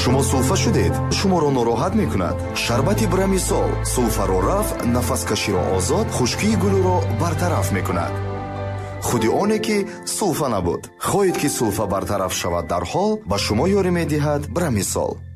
шумо сулфа шудед, шуморо нороҳат мекунад? шарбати брамисол сулфаро рафъ, нафаскаширо озод, хушкии гулӯро бартараф мекунад. худи оне ки сулфа набуд. хоҳед ки сулфа бартараф шавад дарҳол, ба шумо ёрӣ медиҳад брамисол.